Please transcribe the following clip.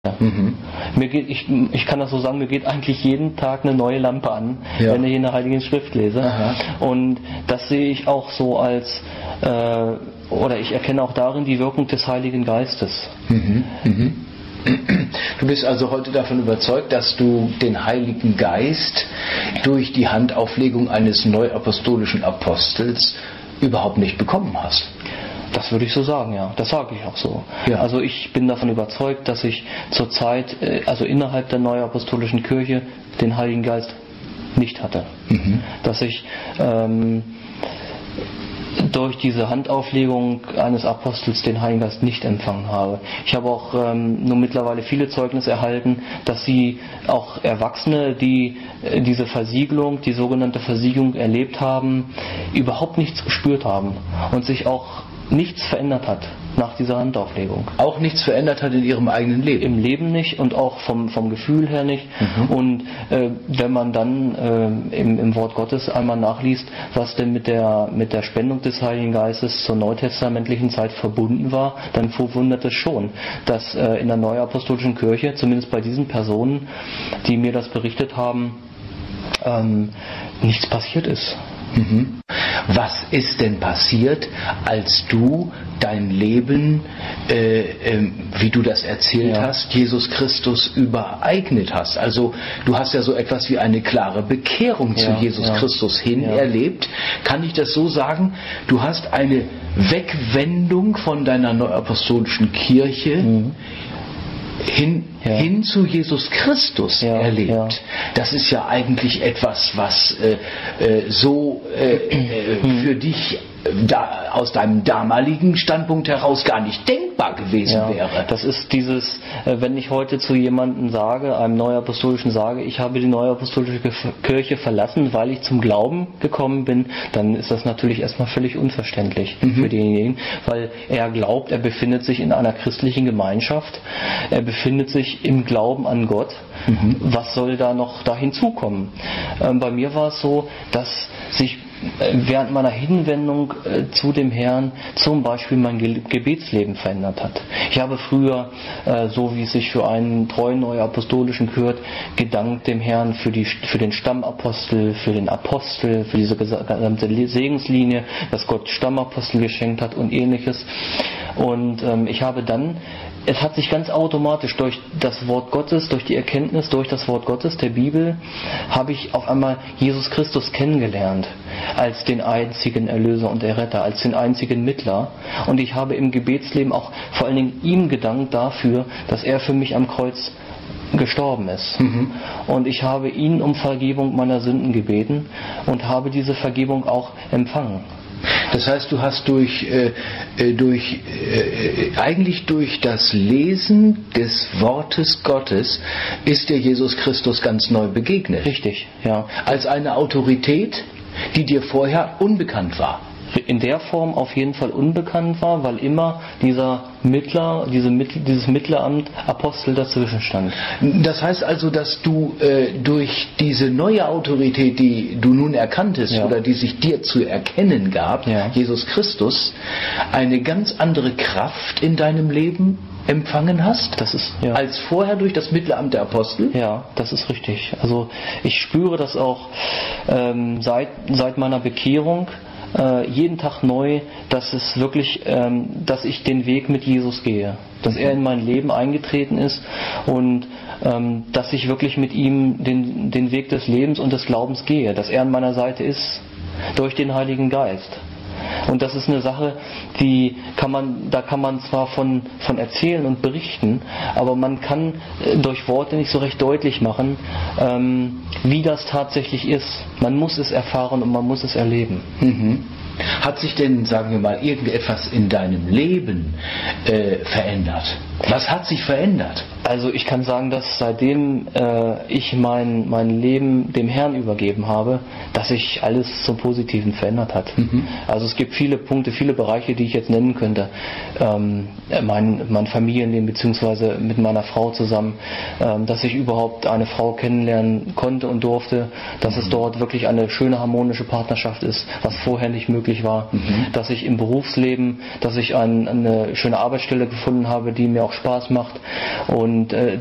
Ich kann das so sagen, mir geht eigentlich jeden Tag eine neue Lampe an, wenn ich in der Heiligen Schrift lese. Aha. Und das sehe ich auch so als, oder ich erkenne auch darin die Wirkung des Heiligen Geistes. Du bist also heute davon überzeugt, dass du den Heiligen Geist durch die Handauflegung eines neuapostolischen Apostels überhaupt nicht bekommen hast. Das würde ich so sagen, ja. Das sage ich auch so. Ja. Also ich bin davon überzeugt, dass ich zurzeit, also innerhalb der Neuapostolischen Kirche, den Heiligen Geist nicht hatte. Dass ich durch diese Handauflegung eines Apostels den Heiligen Geist nicht empfangen habe. Ich habe auch nur mittlerweile viele Zeugnisse erhalten, dass sie auch Erwachsene, die diese Versiegelung, die sogenannte Versiegelung erlebt haben, überhaupt nichts gespürt haben und sich auch nichts verändert hat nach dieser Handauflegung. Auch nichts verändert hat in ihrem eigenen Leben? Im Leben nicht und auch vom Gefühl her nicht. Und wenn man dann im Wort Gottes einmal nachliest, was denn mit der Spendung des Heiligen Geistes zur neutestamentlichen Zeit verbunden war, dann verwundert es schon, dass in der Neuapostolischen Kirche, zumindest bei diesen Personen, die mir das berichtet haben, nichts passiert ist. Was ist denn passiert, als du dein Leben, wie du das erzählt hast, Jesus Christus übereignet hast? Also du hast ja so etwas wie eine klare Bekehrung zu Jesus Christus hin erlebt. Kann ich das so sagen? Du hast eine Wegwendung von deiner neuapostolischen Kirche hin zu Jesus Christus erlebt. Das ist ja eigentlich etwas, was für dich aus deinem damaligen Standpunkt heraus gar nicht denkbar gewesen wäre. Das ist dieses, wenn ich heute zu jemandem sage, einem Neuapostolischen sage, ich habe die Neuapostolische Kirche verlassen, weil ich zum Glauben gekommen bin, dann ist das natürlich erstmal völlig unverständlich für denjenigen, weil er glaubt, er befindet sich in einer christlichen Gemeinschaft, er befindet sich im Glauben an Gott. Was soll da noch da hinzukommen? Bei mir war es so, dass sich während meiner Hinwendung zu dem Herrn zum Beispiel mein Gebetsleben verändert hat. Ich habe früher, so wie es sich für einen treuen Neuapostolischen gehört, gedankt dem Herrn für den Stammapostel, für den Apostel, für diese gesamte Segenslinie, dass Gott Stammapostel geschenkt hat und ähnliches. Und ich habe dann, es hat sich ganz automatisch durch das Wort Gottes, durch die Erkenntnis, durch das Wort Gottes, der Bibel, habe ich auf einmal Jesus Christus kennengelernt als den einzigen Erlöser und Erretter, als den einzigen Mittler. Und ich habe im Gebetsleben auch vor allen Dingen ihm gedankt dafür, dass er für mich am Kreuz gestorben ist. Und ich habe ihn um Vergebung meiner Sünden gebeten und habe diese Vergebung auch empfangen. Das heißt, du hast eigentlich durch das Lesen des Wortes Gottes ist dir Jesus Christus ganz neu begegnet. Richtig, ja. Als eine Autorität, die dir vorher unbekannt war. In der Form auf jeden Fall unbekannt war, weil immer dieser Mittler, dieses Mittleramt Apostel dazwischen stand. Das heißt also, dass du durch diese neue Autorität, die du nun erkanntest oder die sich dir zu erkennen gab, Jesus Christus, eine ganz andere Kraft in deinem Leben empfangen hast, das ist, als vorher durch das Mittelamt der Apostel? Ja, das ist richtig. Also ich spüre das auch seit meiner Bekehrung, jeden Tag neu, dass es wirklich, dass ich den Weg mit Jesus gehe, dass er in mein Leben eingetreten ist und dass ich wirklich mit ihm den Weg des Lebens und des Glaubens gehe, dass er an meiner Seite ist durch den Heiligen Geist. Und das ist eine Sache, da kann man zwar von erzählen und berichten, aber man kann durch Worte nicht so recht deutlich machen, wie das tatsächlich ist. Man muss es erfahren und man muss es erleben. Hat sich denn, sagen wir mal, irgendetwas in deinem Leben verändert? Was hat sich verändert? Also ich kann sagen, dass seitdem ich mein Leben dem Herrn übergeben habe, dass sich alles zum Positiven verändert hat. Also es gibt viele Punkte, viele Bereiche, die ich jetzt nennen könnte. Mein Familienleben beziehungsweise mit meiner Frau zusammen, dass ich überhaupt eine Frau kennenlernen konnte und durfte, dass es dort wirklich eine schöne harmonische Partnerschaft ist, was vorher nicht möglich war. Dass ich im Berufsleben, dass ich eine schöne Arbeitsstelle gefunden habe, die mir auch Spaß macht und Und